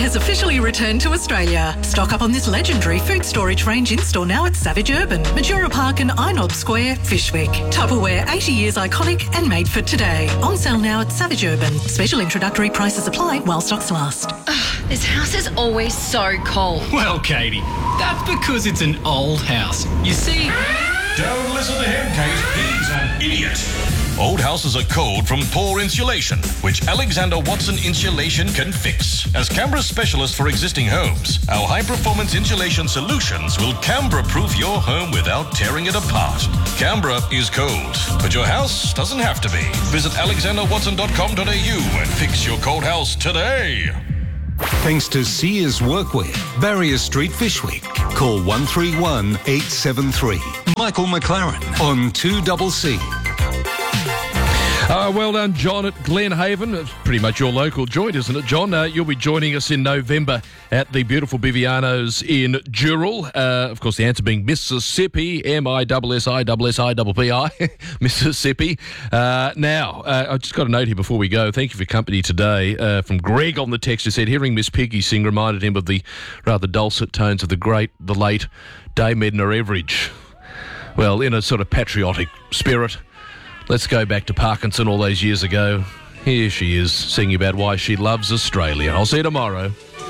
has officially returned to Australia. Stock up on this legendary food storage range in-store now at Savage Urban, Majura Park and Inob Square, Fyshwick. Tupperware, 80 years iconic and made for today. On sale now at Savage Urban. Special introductory prices apply while stocks last. This house is always so cold. Well, Katie, that's because it's an old house. You see... Don't listen to him, Kate. He's an idiot. Old houses are cold from poor insulation, which Alexander Watson Insulation can fix. As Canberra's specialist for existing homes, our high-performance insulation solutions will Canberra-proof your home without tearing it apart. Canberra is cold, but your house doesn't have to be. Visit alexanderwatson.com.au and fix your cold house today. Thanks to Sears Workwear, Barrier Street, Fyshwick. Call 131 873. Michael McLaren on 2CC. Well done, John, at Glenhaven. It's pretty much your local joint, isn't it, John? You'll be joining us in November at the beautiful Biviano's in Dural. Of course, the answer being Mississippi, M-I-S-S-I-S-S-I-P-P-I, Mississippi. Now, I just got a note here before we go. Thank you for company today from Greg on the text who said, hearing Miss Piggy sing reminded him of the rather dulcet tones of the late Dame Edna Everage. Well, in a sort of patriotic spirit, let's go back to Parkinson all those years ago. Here she is, singing about why she loves Australia. I'll see you tomorrow.